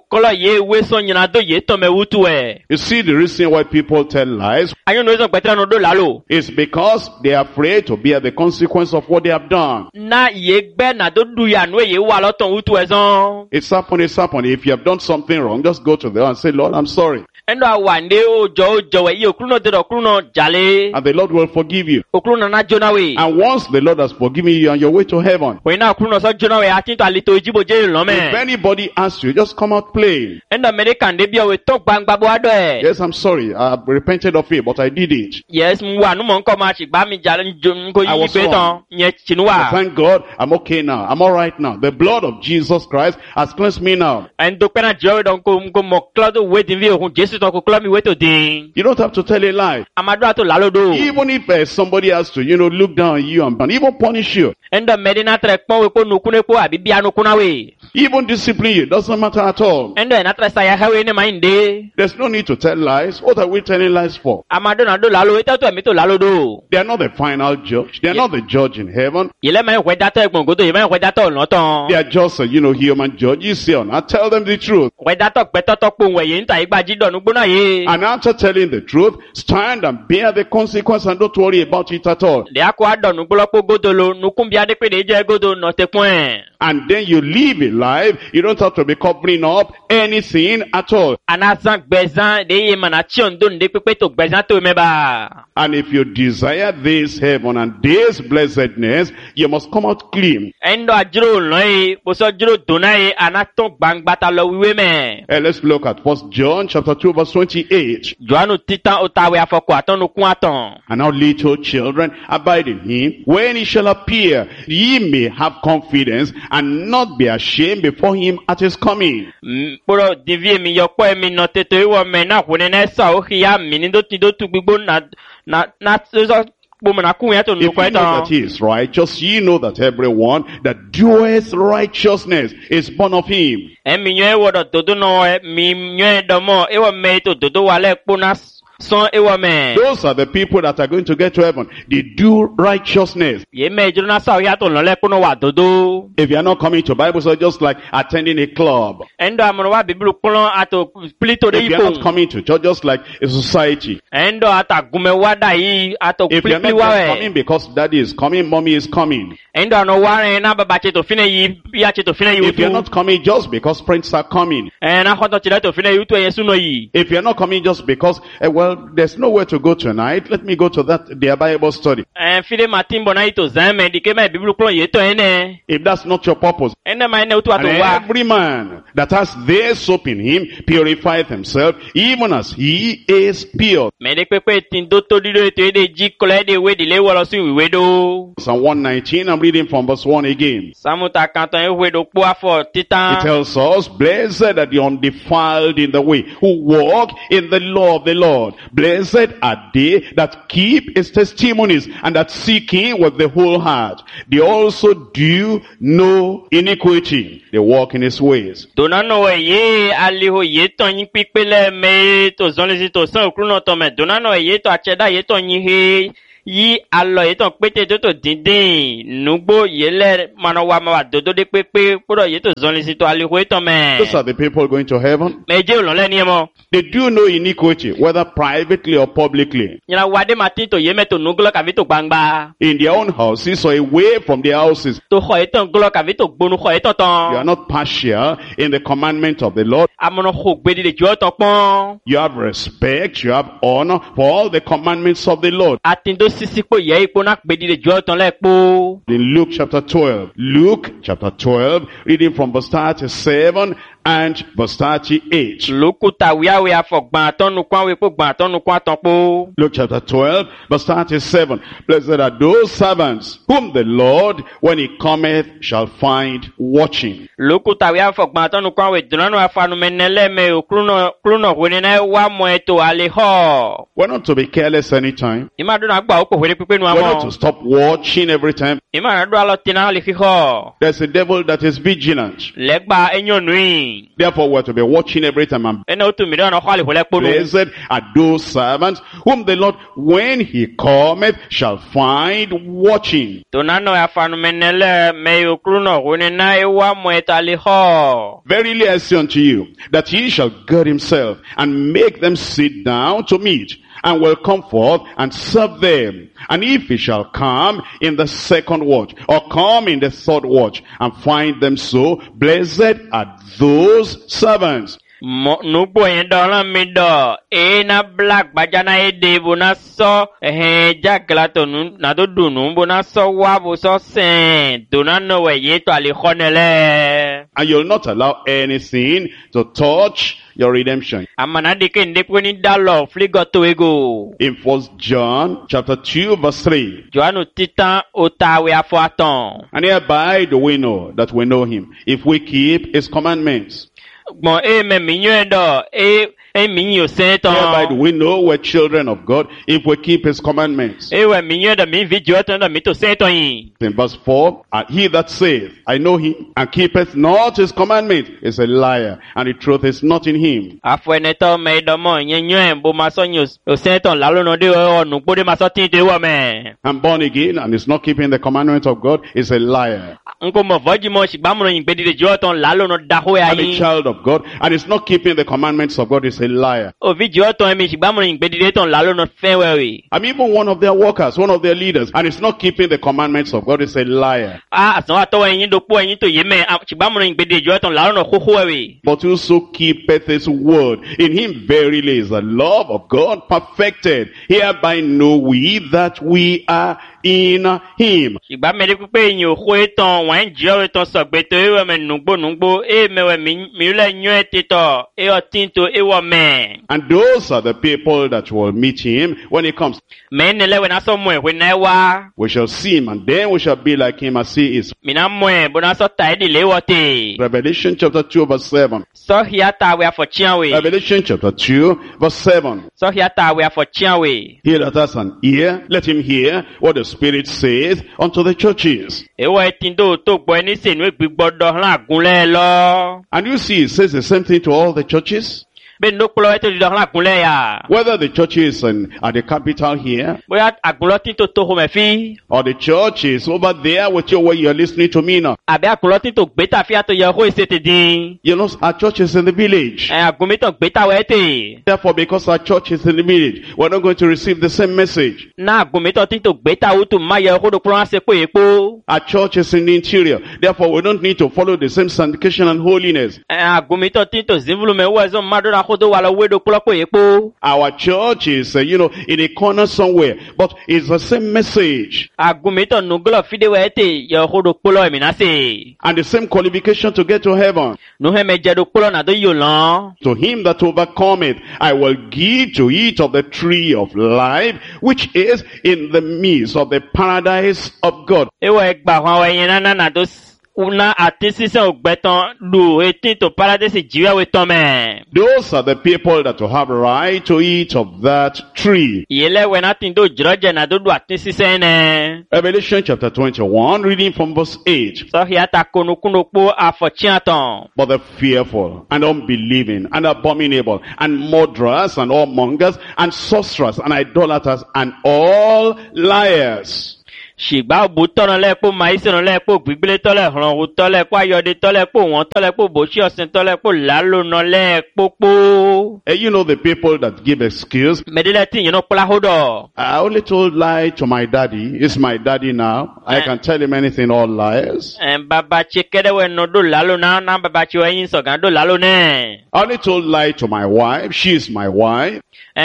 see, the reason why people tell lies is because they are afraid to bear the consequence of what they have done. It's happened. If you have done something wrong, just go to them and say, Lord, I'm sorry. And the Lord will forgive you. And once the Lord has forgiven you, you're on your way to heaven. If anybody asks you, just come out plain. Yes, I'm sorry. I've repented of it, but I did it. Yes, I was wrong. But thank God, I'm okay now. I'm alright now. The blood of Jesus Christ has cleansed me now. You don't have to tell a lie. Even if somebody has to, look down on you and even punish you, even discipline you, doesn't matter at all. There's no need to tell lies. What are we telling lies for? They are not the final judge. They are not the judge in heaven. They are just a, human judges here. I tell them the truth. And after telling the truth, stand and bear the consequence and don't worry about it at all. And then you live a life, you don't have to be covering up anything at all. And if you desire this heaven and this blessedness, you must come out clean. Let's look at 1 John chapter 2 verse 28. And now little children, abide in him. When he shall appear, ye may have confidence and not be ashamed before him at his coming. Everything that is righteous, ye know that everyone that doeth righteousness is born of him. Son ewa me. Those are the people that are going to get to heaven. They do righteousness. Ye me jona sa ya to lole kuno wa dodo. If you are not coming to Bible study, just like attending a club. Endo amono wa Bible kuno ato plito de If you are not coming to church, just like a society. Endo ata gume wada yi ato If you are pliti not just wa coming because daddy is coming, mommy is coming. Endo ano ware na baba che to fine yi ya che to fine yi If you are not coming just because friends are coming. na khoto chile to fine yi to yesu no yi. If you are not coming just because, well, there's nowhere to go tonight, let me go to their Bible study. Fide matimbo na ito zame dike me Bible kuno ye to ene. If that's not your purpose. Ene ma ene utu And ato wa. every man that has their soap in him purifieth himself, even as he is pure. Me de pepe tin do to dido to de ji kole de we de le wo lo si we do. Psalm 119, I'm reading from verse 1 again. Samuta kanton e we do po afo It titan. tells us, blessed are the undefiled in the way, who walk in the law of the Lord. Blessed are they that keep his testimonies, and that seek him with the whole heart. They also do no iniquity. They walk in his ways. Donano we ye aliho ye to yin pipele me to zonlesi to san okruno to me. Donano we ye to acheda ye to yin he. Yi alo ye to pete to dindin. Nugbo ye le manowa ma dodo de pepe. Puro ye to zonlesi to aliho ye to me. Those are the people going to heaven. Me je ulon le ni mo. They do no iniquity, whether privately or publicly, Nyina wade matin to ye me to nuglo kavi to gbangba. in their own houses or away from their houses. To kho ye to nglo kavi to gbonu kho ye to You ton. are not partial in the commandment of the Lord. Amono kho gbedi de jo to pon. You have respect, you have honor for all the commandments of the Lord. Atindo sisi po ye ipo na gbedi de jo ton le po. In Luke chapter 12, Luke chapter 12, reading from verse 37 and verse 38. Lokuta wiawe afogban atonu kwa we po gban atonu kwa ton po. Luke chapter 12, verse 37. Blessed are those servants whom the Lord, when he cometh, shall find watching. Lokuta wiawe afogban atonu kwa we dunano afanu menele me okruno wene na wa mo eto aleho. We're not to be careless anytime. Ima do na gba oko wele pipe nu We're not to amo. stop watching every time. Ima na do alo tina le fiho. There's a devil that is vigilant. Legba enyo nui. Therefore, we're to be watching every time. And Ene otu mi do na khali wele po nu. blessed are those servants whom the Lord, when he cometh, shall find watching. Dunano afanu menele me okruno wene na wa mo eto aleho. Verily I say unto you, that he shall gird himself, and make them sit down to meat, and will come forth and serve them. And if he shall come in the second watch, or come in the third watch, and find them so, blessed are those servants. Nugbo yen do lan mi do e na black bajana e de bo na so jagla to nu na do dunu bo na so wa bo so sen do na no we ye to ale khonele And you'll not allow anything to touch your redemption. amana de ke ndep ni dalo fligo to ego In 1 John chapter 2 verse 3. Joanu titan otawe afo aton And hereby do we know that we know him, if we keep his commandments. gbon e me minyo do e minyo sen Hereby do ton we know we're children of God, if we keep his commandments. e we minyo do mi video ton do mi to sen ton yin In verse 4, and he that saith, I know him, and keepeth not his commandments, is a liar, and the truth is not in him. afo ene to me do mo yenyo en bo ma so yin o sen ton la lo no de o nu gbo de ma so tin de wo me And born again, and is not keeping the commandments of God, is a liar. nko mo voji mo sigba mo yin gbedi de jo ton la lo no da ho ya And a yin child of God, and is not keeping the commandments of God, is a liar. o video ton mi sigba mo yin gbedi de ton la lo no fen wewe I'm even one of their workers, one of their leaders, and is not keeping the commandments of God, is a liar. asan wa to yin do po yin to ye me sigba mo yin gbedi de jo ton la lo no koko wewe But whoso keepeth his word, in him verily is the love of God perfected. Hereby know we that we are in him. sigba me de pe yin o ko ton wan jo ton so gbe to e me nugbo e me we mi le nyo etito e o tin to e wo me And those are the people that will meet him when he comes. me ne le we na so mo e we na wa We shall see him, and then we shall be like him as he is. mi na mo e bo na so ta di le wo te Revelation chapter 2 verse 7. so hiata we afo chian we Revelation chapter 2 verse 7. so hiata we afo chian we He that has an ear, let him hear what the Spirit saith unto the churches. ewo etindo to gbo ni senu gbigbodo han agunle lo And you see, it says the same thing to all the churches. Ben no kpolo eto dido hla kunle ya. Whether the church is at the capital here, Boya agunlo tinto to home fi. or the church is over there with you where you're listening to me now. Abe agunlo tinto gbeta fi ato ye ho isete din. You know, our church is in the village. Agunmi to gbeta we te. Therefore, because our church is in the village, we're not going to receive the same message. Na agunmi to tinto gbeta utu ma ye ho do kpolo ase po epo. Our church is in the interior. Therefore, we don't need to follow the same sanctification and holiness. Agunmi to tinto zinvulu me wo ezo ma do na ho do wala we do kpolo po epo. Our church is, in a corner somewhere, but it's the same message Agunmi to nugolo fide we te ye ho do kpolo emi na se. and the same qualification to get to heaven. No he me je do kpolo na do yo lan. To him that overcometh, I will give to eat of the tree of life, which is in the midst of the paradise of God. Ewe gba hwan we yen na do una ati sise ogbetan lu etin to paradise jiwe we ton me. Those are the people that will have right to eat of that tree. Yele we na tin do jroje na do ati sise ne. Revelation chapter 21, reading from verse 8. So hi ata konukuno po afochi aton. But the fearful and unbelieving and abominable and murderers and all mongers and sorcerers and idolaters and all liars. Shigba obu tono lepo maiseno lepo gbigbele tole hran wu tole po ayode tole po won tole po boshi osin tole po lalo no lepo po. You know the people that give excuse. Medele tin you pla hodo. I only told lie to my daddy. It's my daddy now. I can tell him anything, all liars. Baba chekede we no do lalo na baba chi we yin so gan do lalo ne. I only told lie to my wife. She is my wife.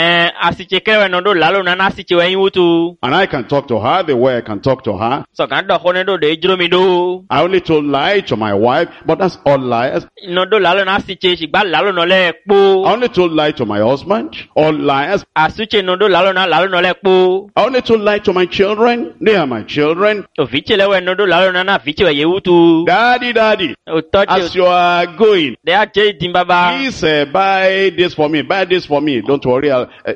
Asi chekede we no do lalo na si chi we yin wutu. And I can talk to her the way I can talk to her. So gan do hone do de jro mi do. I only told lie to my wife, but that's all liars. No do lalo na si che shigba lalo no le po. I only told lie to my husband, all liars. Asuche no do lalo no le po. I only told lie to my children. They are my children. O viche le we no do lalo na viche we yewutu. Daddy, O touch as you are going, they are je din baba. please buy this for me. Buy this for me. Don't worry.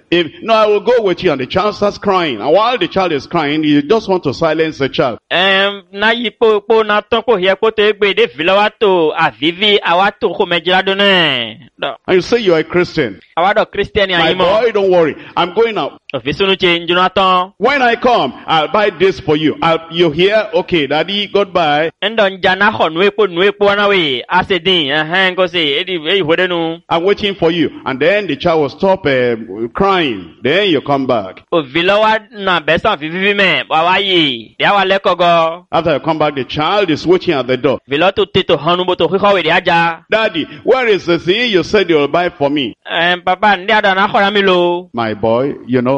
I will go with you. And the child starts crying. And while the child is crying, you just want to silence the child. Na yi po na ton ko he ko te gbe de filawato avivi awato ko mejira do ne. And you say you are a Christian. Awado Christian My ayi mo. boy, don't worry. I'm going out. O fisunu che Jonathan. When I come, I'll buy this for you. You hear? Okay, daddy, goodbye. Endon jana ho nu epo na we asedin go say e hodenu. I'm waiting for you. And then the child will stop crying. Then you come back. O vilawa na besan vivi me bawa yi. Dia wa le kogo. After you come back, the child is waiting at the door. Vilato tito hanu bo to khiko we aja. Daddy, where is the thing you said you'll buy for me? Papa ndi ada na khora mi lo. My boy,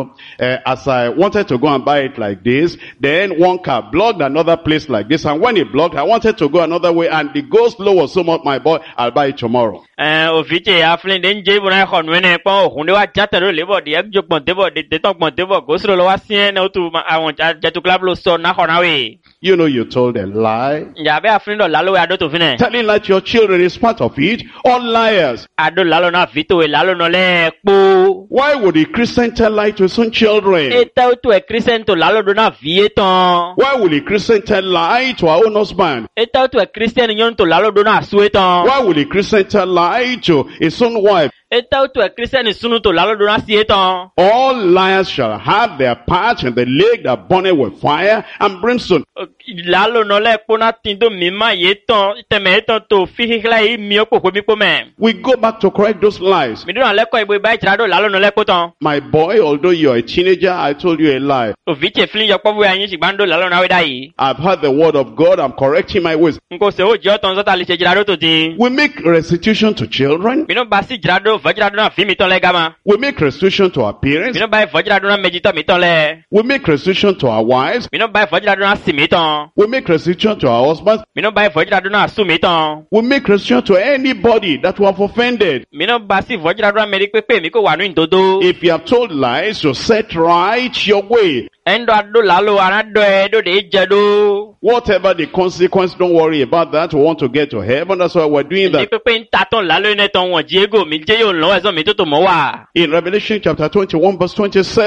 as I wanted to go and buy it like this, then one car blocked another place like this. And when it blocked, I wanted to go another way and the go-slow was so much, my boy, I'll buy it tomorrow. O viche aflin den je bu na khon wene pon hunde wa jataro lebo de ekjo pon tebo de ton pon tebo go-slow lo wa sien na tu awon jatu club lo so na khona we. You told a lie. Ya be aflin do lalo we ado to fine. Telling that to your children is part of it. All liars. Ado lalo na vito we lalo no le po. Why would a Christian tell lie to his own children? Eta to e Christian to lalo do na vie ton. Why will a Christian tell lie to our own husband? Eta to e Christian yon to lalo do na suwe ton. Why will a Christian tell lie to his own wife? Eta to e Christian sunu to lalo do na sie ton. All liars shall have their part in the lake that burneth with fire and brimstone. Lalo no le po na tindo mima ye ton teme ton to fi hila i mi okoko mi po me. We go back to correct those lies. Mi do na le ko ibo ba itra do lalo no le po ton. My boy, although you're a teenager, I told you a lie. O viche flin yo po bu anyin sigbando lalo na we dai. I've heard the word of God. I'm correcting my ways. Nko se o je ton zota le se jirado to din. We make restitution to children. Mi no ba si jirado vajirado na fi mi ton le gama. We make restitution to our parents. Mi no ba vajirado na meji to mi ton le. We make restitution to our wives. Mi no ba vajirado na si mi ton. We make restitution to our husbands. Mi no ba vajirado na su mi ton. We make restitution to anybody that we have offended. Mi no ba si vajirado na meri pepe mi ko wa nu indodo. If you have told lies, you set right your way. Endo ado lalo anado edo de jedo. Whatever the consequence, don't worry about that. We want to get to heaven. That's why we're doing that. Pepe ntaton lalo ne ton won Diego mi je yo lo eso mi to mo wa. In Revelation chapter 21 verse 27.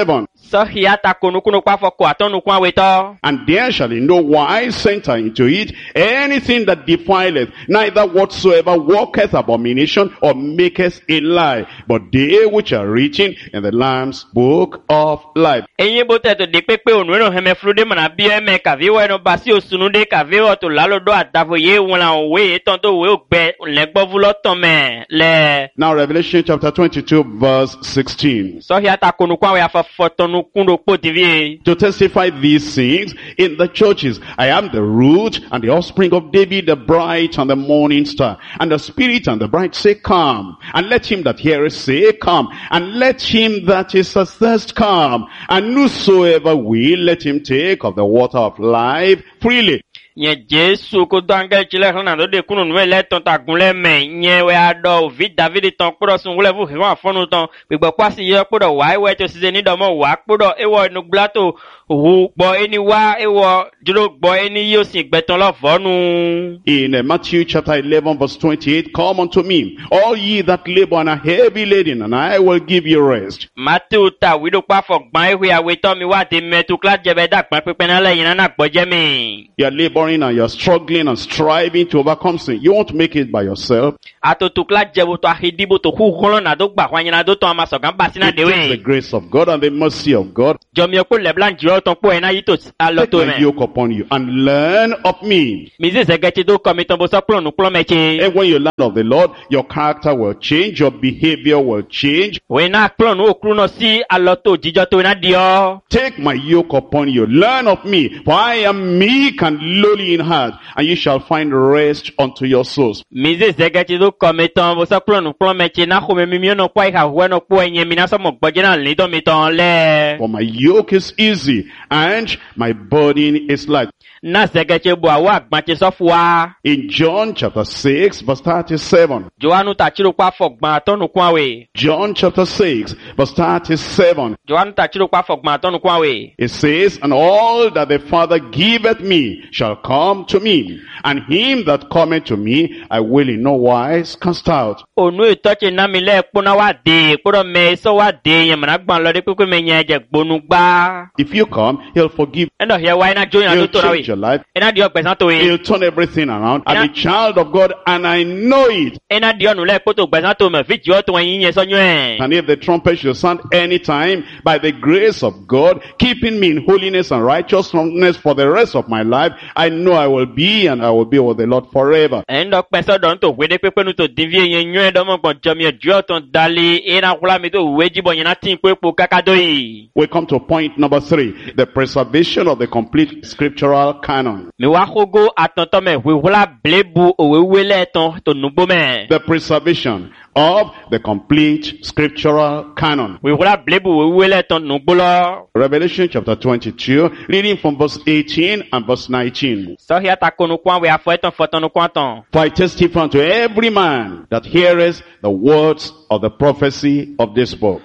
So here takonukuno kwa foko atonukwa weto. And there shall in no wise enter into it anything that defileth, neither whatsoever walketh abomination or maketh a lie, but they which are written in the Lamb's book of life. Enye bote to de pepe onweno heme frude mana bieme kaviwe no basi osunude kaviwe to lalodo atavo ye wona we tonto we ogbe legbo vuloton me le. Now Revelation chapter 22 verse 16. So here takonukwa we afafotonukundo potivie. To testify these things in the churches, I am the root and the offspring of David, the bright and the morning star. And the Spirit and the bride say, come. And let him that heareth say, come. And let him that is athirst come. And whosoever will, let him take of the water of life freely. Nye Jesu ko dange chile hana do de kunu nwe le ton ta gunle me nye we ado vi David ton kuro sun wule fu hiwa fonu ton gbigbo kwasi ye kuro wa we to size ni do mo wa kuro ewo nu glato hu gbo eni wa ewo duro gbo eni yo sin gbeton lo fonu. In Matthew chapter 11 verse 28, come unto me, all ye that labor and are heavy laden, and I will give you rest. Matthew ta wido pa fo gban ewe awe to mi wa de metu kla jebe da gban pepe na le yin na gboje mi. You are laboring and you are struggling and striving to overcome sin. You won't make it by yourself. It takes the grace of God and the mercy of God. Take my yoke upon you and learn of me. And when you learn of the Lord, your character will change, your behavior will change. Take my yoke upon you, learn of me, for I am meek and lowly in heart, and you shall find rest unto your souls. For my yoke is easy and my burden is light. In John chapter 6 verse 37. John chapter 6 verse 37. It says, and all that the Father giveth me shall come to me, and him that cometh to me I will in no wise cast out. If you come, he'll forgive. He'll change your life. He'll turn everything around. I'm a child of God and I know it. And if the trumpet should sound anytime, by the grace of God, keeping me in holiness and righteousness for the rest of my life, I know I will be and I will be with the Lord forever. We come to point number 3, the preservation of the complete scriptural canon. The preservation of the complete scriptural canon. Revelation chapter 22, reading from verse 18 and verse 19. For I testify unto every man that heareth the words of the prophecy of this book.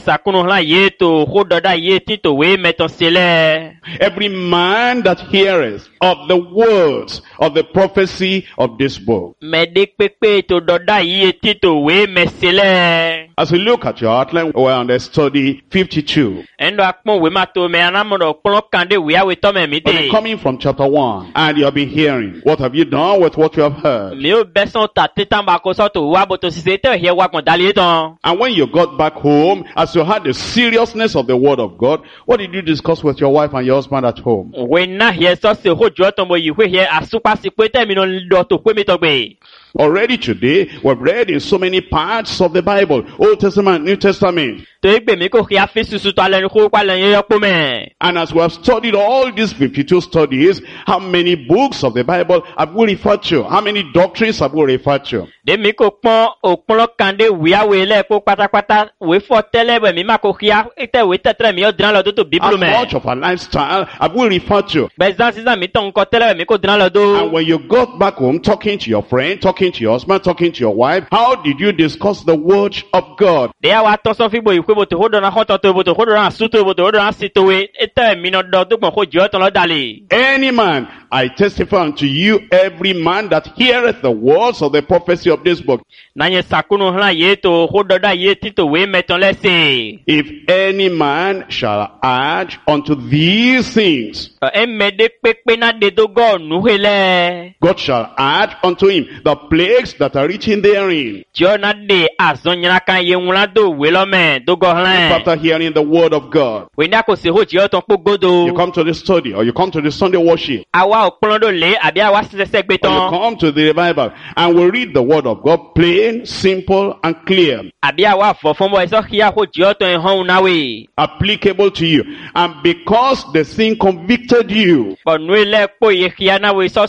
Every man that heareth of the words of the prophecy of this book. As we look at your outline, we're on the study 52. Coming from chapter 1, and you have been hearing. What have you done with what you have heard? And when you got back home, as you had the seriousness of the word of God, what did you discuss with your wife and your husband at home? Already today, we've read in so many parts of the Bible, Old Testament, New Testament. And as we have studied all these 52 studies, how many books of the Bible have we referred to? How many doctrines have we referred to? As much of our lifestyle have we referred to? And when you got back home, talking to your friend, talking to your husband, talking to your wife, how did you discuss the word of God? Any man I testify unto you, every man that heareth the words of the prophecy of this book. Nanye sakunu hla ye to hododa ye tito we meton lese. If any man shall add unto these things, Emede pepe na de dogo nuhele. God shall add unto him the plagues that are written therein. Jona de azonyana kan ye wula do welome dogo hlan. After hearing the word of God, We na ko se ho je oton pogodo. you come to the study, or you come to the Sunday worship, Awa oplondo le abi awa sese or you gbeton. come to the revival, and we read the word of God plain, simple, and clear, Abi awa fofombo eso hia ho je oton hon nawe. applicable to you. And because the sin convicted you, But nuele po ye hia na we so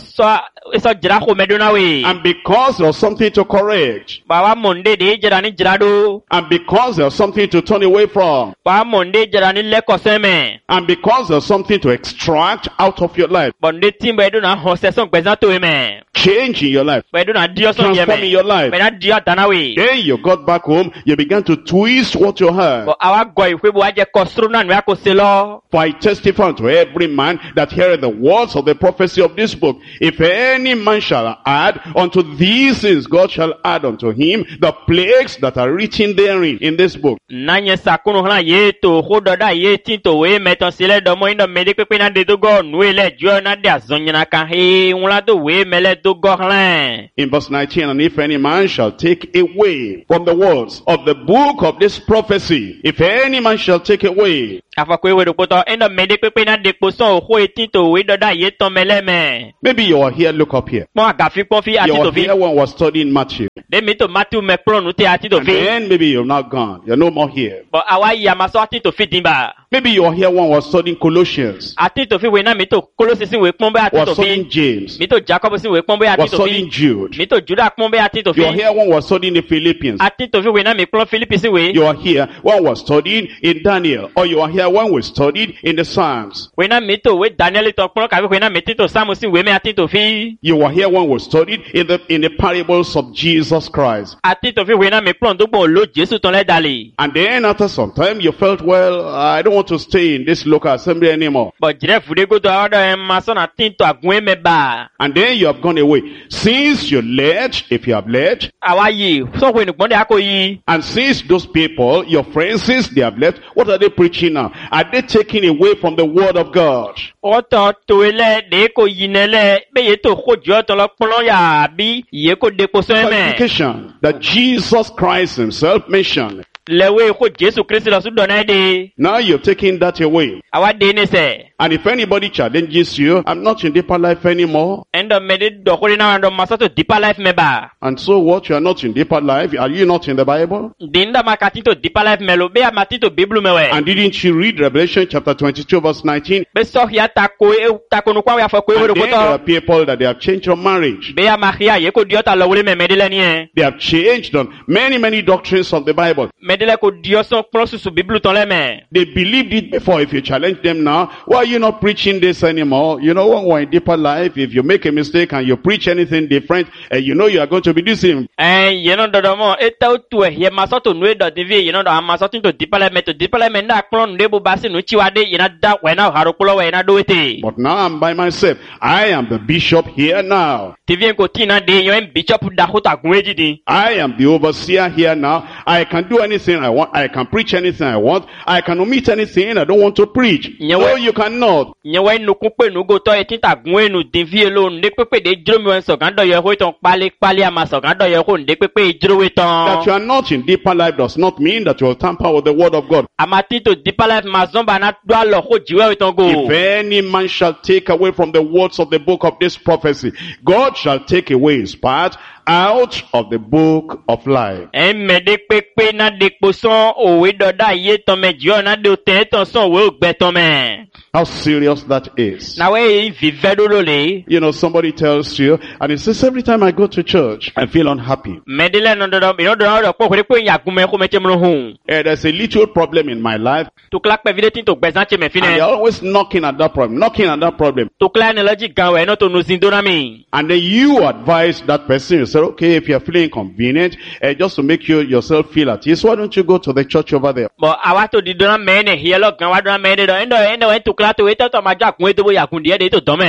jira ho medo na we. and because there was something to correct, Bawa monde de jira ni jira do. and because there was something to turn away from, Bawa monde jira ni le koseme. and because there's something to extract out of your life, Bonde timbo edo na ho se son gbezan to me. change in your life, Edo na dio son ye transform in me. your life, Na dio atana we. then you got back home, you began to twist what you heard. But awa go ife bo aje kosru na nwa ko se lo. For I testify unto every man that heareth the words of the prophecy of this book. If any man shall add unto these things, God shall add unto him the plagues that are written therein in this book. Nanye sakunu hla ye to hododa ye tinto we meton sile do mo indo mede pepe na de dogo nuele jo na de azonyana kan he wula do we mele dogo hlan. In verse 19, and if any man shall take away from the words of the book of this prophecy, if any man shall take away, Afa kwe we do poto indo mede pepe na de poson ho e tinto we doda ye ton mele me. maybe you are here, look up here. Mo agafi pon fi You ati to are fi. here when we're studying Matthew. De mi to Matthew me plon nu te ati to And fi. then maybe you're now gone. You're no more here. But awa ya maso ati to fi dimba. Maybe you are here when we're studying Colossians. Ati to fi we na mi to Kolose sin we pon be ati We're to fi. studying James. Mi to Jacob sin we pon be We're ati to studying fi. Jude. Mi to Judah pon be ati to You are fi. here when we're studying the Philippians. Ati to fi we na mi plon Philippi sin we. You are here when we're studying in Daniel. Or you are here when we studied in the Psalms. We na mi to we Daniel to plon ka we na mi ti to Samu sin we me ati to fi. You are here when we studied in the parables of Jesus Christ. Ati to fi we na mi plon do bon lo Jesu ton le dali. And then after some time you felt, well, I don't want to stay in this local assembly anymore. But jire fude go to order en maso na tin to agwen me ba. And then you have gone away. Since you led, if you have led, Awa yi, so we nu gbonde ako yi. and since those people, your friends, since they have left, what are they preaching now? Are they taking away from the word of God? Otan to ele de ko yinele be ye to ko jo to lo plon ya bi ye ko de ko so me. Qualification that Jesus Christ himself mentioned. Lewe ko Jesu Christ lo su dona de. Now you're taking that away. Awa de ne se. And if anybody challenges you, I'm not in deeper life anymore. Endo me de do ko na ndo maso to deeper life me ba. And so what? You are not in deeper life. Are you not in the Bible? Dinda makati to deeper life me lo be amati to Bible me we. And didn't you read Revelation chapter 22 verse 19? Be so ya tako no kwa we afọ ko we And do then there are ko to. people that they have changed your marriage. Be ya mahia ye ko diota lo wole me medele ni e. They have changed on many doctrines of the Bible. Medele ko dio son plon su Bible ton le me. They believed it before. If you challenge them now, why are you not preaching this anymore? You know, when we're in deeper life, if you make a mistake and you preach anything different, you know you are going to be deceived. Ye no do mo eta tu e ye maso to nu do divi ye no do maso tin to deeper life me to deeper life me na plon de bo basi nu chiwade ye na da we na haro kulo we na do ete. But now I'm by myself. I am the bishop here now. Tivien ko tina de yo en bishop da ko ta gun ejidi. I am the overseer here now. I can do anything I want. I can preach anything I want. I can omit anything I don't want to preach. No, you cannot. Nye we nu kun pe nu go to e tin ta gun enu divi elo ne pepe de jro mi wen so kan do ye ho ton pali ama so kan do ye ho de pepe jro we That you ton. are not in deeper life does not mean that you will tamper with the word of God. Amati to deeper life ma zomba na do alo ho jiwe we ton go. If any man shall take away from the words of the book of this prophecy, God shall take away his part out of the book of life. Me de pepe na de poson owe do da ye ton me jo na de ten ton son we gbe ton me. How serious that is. Na we vive do lo le. You know, somebody tells you, and he says, every time I go to church, I feel unhappy. Medele no do mi no do po ko ya gun me ko me temro hun. There's a little problem in my life, To clap pe vide tin to gbezan che me and they're fine. always knocking at that problem. To clap ne logic gan we no to no sin do na mi. And then you advise that person, you say, okay, if you're feeling inconvenient, just to make yourself feel at ease, why don't you go to the church over there? But awa to di do na me ne here lo gan wa do na me de do endo we to clap to we to ma ja kun e to bo ya kun die de to do me.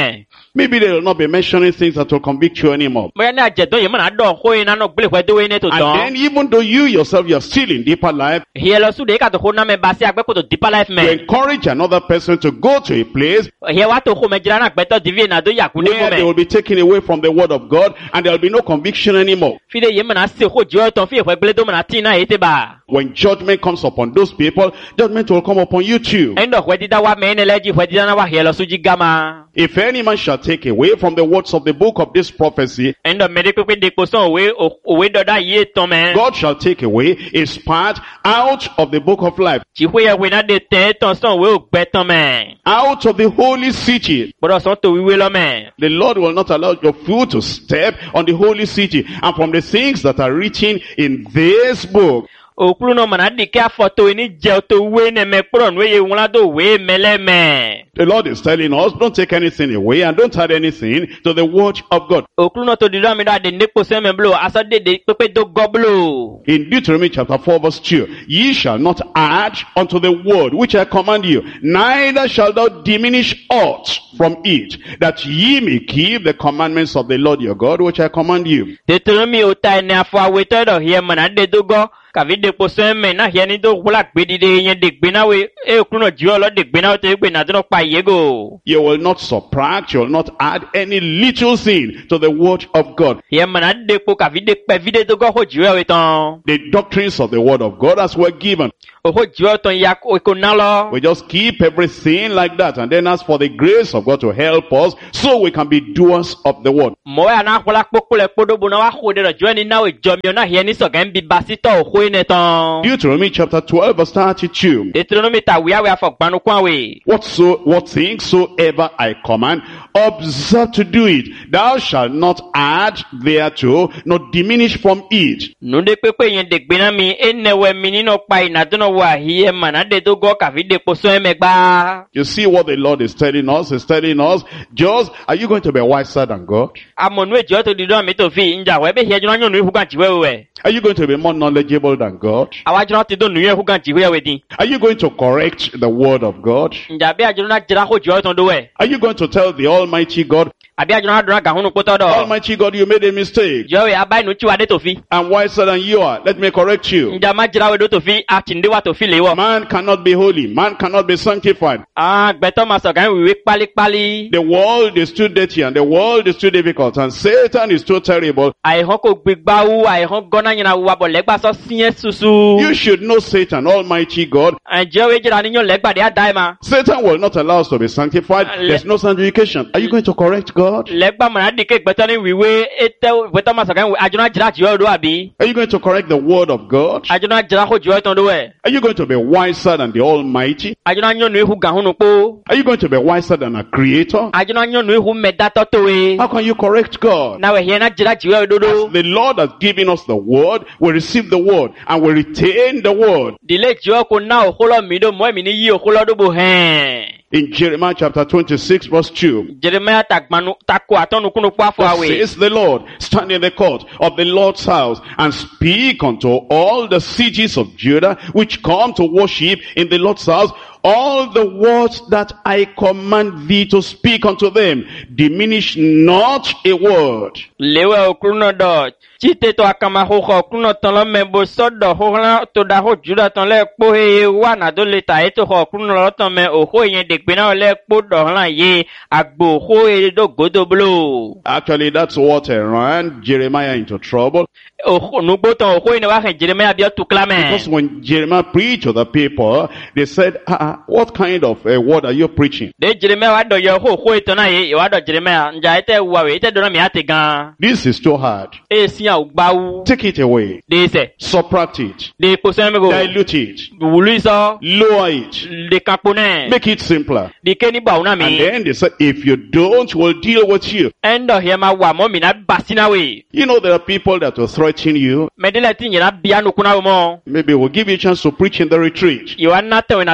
Maybe they will not be mentioning things that will convict you anymore. Moya ni ajedo ye mana do ho ina no gbele kwe do ine to And don. then even though you yourself, you are still in deeper life, Hielo su de ka to ho na me basi agbe ko to deeper life you me. encourage another person to go to a place He wa to ho me jira na gbe to divie na do yakune mo where they will me. be taken away from the word of God and there will be no conviction anymore. Fi de ye mana se ho jo ton fi e gbele do mana ti na ete ba. When judgment comes upon those people, judgment will come upon you too. Endo hwe dida wa me ne leji hwe dida na wa hielo su jigama. If any man shall take away from the words of the book of this prophecy, Endo me de pepe de ko son we do da ye ton me. God shall take away his part out of the book of life, Ji hwe ye we na de ten ton son we o gbe ton me. out of the holy city. Bodo son to wiwe lo me. The Lord will not allow your foot to step on the holy city. And from the things that are written in this book, Okulu no mana di ke afoto ni je to we ne me pro no ye won do we mele me. the Lord is telling us, don't take anything away and don't add anything to the word of God. Okulu no to di do mi da de nepo se me blo aso de pepe do goblo. In Deuteronomy chapter 4 verse 2, ye shall not add unto the word which I command you, neither shall thou diminish aught from it, that ye may keep the commandments of the Lord your God which I command you. Deuteronomy o ta ne afo awe to do here mana de do go ka vi de po se me na here ni do wula gbe di de yen de gbe na we e okulu no ji o lo de gbe na o te gbe na do pa yego. You will not subtract, you will not add any little thing to the word of God. Here mana de po ka vi de pe vi de do go ho ji we ton. The doctrines of the word of God as were given. O ho ji o ton ya ko na lo. We just keep everything like that and then ask for the grace of God to help us so we can be doers of the word. Mo ya na wula popo le podo bo na wa ho de jo ni na we jo mi na here ni so gan bi basito o ho ne ton. Deuteronomy chapter 12 verse 32. Deuteronomy ta we afọ gbanu kwa we. What things soever I command, observe to do it. Thou shalt not add thereto, nor diminish from it. Nu de pepe yen de gbe na mi enewe mi ni no pa ina do no wa hiye mana de do go ka vi de po so emegba. You see what the Lord is telling us? He's telling us, just, are you going to be wiser than God? Amonu e jo to di do mi to fi nja we be hie jo na nu hu gan jiwe we. Are you going to be more knowledgeable than God? Awa jo ti do nu ye hu gan jiwe we din. Are you going to correct the word of God? Nja be ajo na jira ho jo ton do we. Are you going to tell the Almighty God, Abi ajo na do na ga hunu poto do. Almighty God, you made a mistake. Jo we abai nu ti wa de to fi. I'm wiser than you are. Let me correct you. Nja ma jira we do to fi a ti nde wa to fi le wo. Man cannot be holy. Man cannot be sanctified. Ah gbe to ma so gan we pali pali. The world is too dirty and the world is too difficult and Satan is too terrible. Ai ho ko gbigba wu ai ho gona nyina wa bo legba so sien susu. You should know Satan, Almighty God. Nje we jira ni yon legba de adai ma. Satan will not allow us to be sanctified. There's no sanctification. Are you going to correct God? Legba mana di ke gbeto ni wiwe ete gbeto ma so gan ajuna jira ji o do abi. Are you going to correct the word of God? Ajuna jira ho ji o ton do we. Are you going to be wiser than the Almighty? Ajuna nyon nu hu gan hunu po. Are you going to be wiser than a creator? Ajuna nyon nu hu meda to to we. How can you correct God? Na we hie na jira ji o do do. The Lord has given us the word, we receive the word, and we retain the word. Dile ji o ko na o holo mi do mo mi ni yi o holo do bo hen. In Jeremiah chapter 26 verse 2. Jeremiah takmanu takko atonu kunu po afo awe. Says the Lord, stand in the court of the Lord's house and speak unto all the cities of Judah which come to worship in the Lord's house all the words that I command thee to speak unto them. Diminish not a word. Lewe okruno do. Chite to akama ho okruno ton lo membo sodo ho la to da ho Judah ton le po he wa na do le ta eto ho okruno lo ton me o ho yen de gbe na le po do la ye agbo ho e do godo blo. Actually, that's what ran Jeremiah into trouble. O nu gbo ton o ho ni wa hen Jeremiah bi o tu klame. Because when Jeremiah preached to the people, they said, what kind of a word are you preaching? De Jeremiah wa do yo ho eto na ye wa do Jeremiah nja ete wa we ete do na mi ate gan. This is too hard. E si a ugbawu. Take it away. De se. Subtract it. De po se me go. Dilute it. Wulu so. Lower it. De kapone. Make it simpler. De ke ni ba una mi. And then they said, if you don't, we'll deal with you. Endo he ma wa mo mi na basina we. You know there are people that will threaten you. Medele ti nyina bia no kuna mo. Maybe we'll give you a chance to preach in the retreat. You are not when I do the ho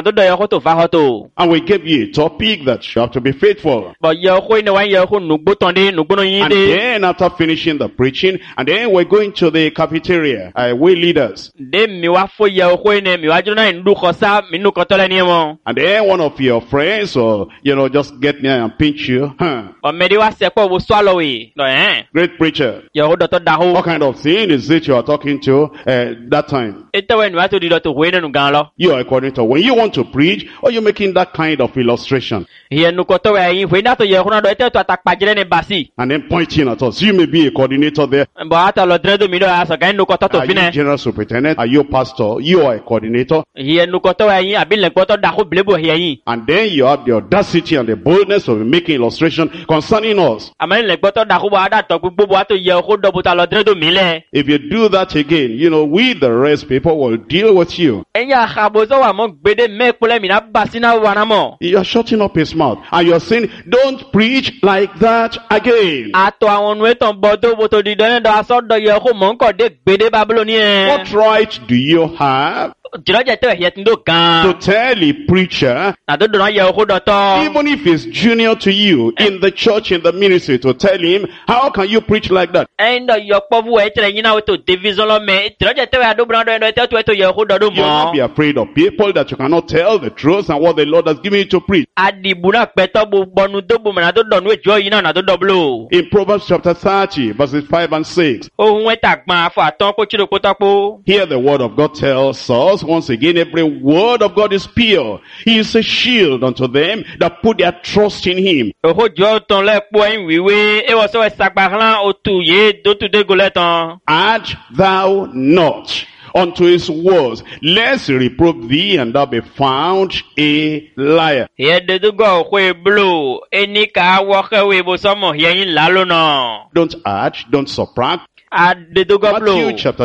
to va hoto. And we gave you a topic that you have to be faithful. But ye khoi ne wan ye khu nugbo tonde nugbo no yin And de. then after finishing the preaching, and then we're going to the cafeteria. We leaders. De mi wa fo ye khoi ne mi wa jona ndu khosa mi nu kotole ni mo. And then one of your friends, or, just get near and pinch you. O me di wa se ko wo swallow we. No Great preacher. Ye ho do to da ho. What kind of thing is it you are talking to that time? Ite we nu wa to di do to we ne nu gan lo. You are a coordinator. When you want to preach, or you're making that kind of illustration. Ye nu koto we yin we na to ye khuna do ite to atakpajire ne basi. And then pointing at us. You may be a coordinator there. Bo ata lo dredo mi do aso gan nu koto to Are you fine. general superintendent? Are you pastor? You are a coordinator. Ye nu koto we yin abi le koto da ho blebo he yin. And then you have the audacity and the boldness of making illustration concerning us. Amani le koto da ho ba da to gbogbo wa to ye ho do buta lo dredo mi le. If you do that again, we the rest people will deal with you. Enya khabozo wa mo gbede me kule mi na basi na wa na mo. You are shutting up his mouth and you are saying, don't preach like that again. Ato awon nu eton bodo boto di do do aso do ye ho mo nko de gbede Babylonian. What right do you have Jiroje te he tindo to gan. tell a preacher, Na do do na ye ho do to. even if he's junior to you in the church, in the ministry, to tell him, how can you preach like that? Endo yo povu e tere nyina to division lo me. Jiroje te we ado brando endo te to ye ho do do You will not mo. be afraid of people that you cannot tell the truth and what the Lord has given you to preach. Adibuna peto bu bonu do bu na do do nu ejo yin na do do blo. In Proverbs chapter 30, verses 5 and 6, Ohun etagban afọ aton ko chiro ko topo. here the word of God tells us, once again, every word of God is pure. He is a shield unto them that put their trust in him. Oho jo ton le po en wiwe e wo so e sagbaran otu ye do tu de goletan. Add thou not unto his words, lest he reprove thee and thou be found a liar. Ye de du go kwe blo eni ka wo kwe bo so mo ye yin la lo na. Don't add, don't subtract. A de du go Matthew blo. chapter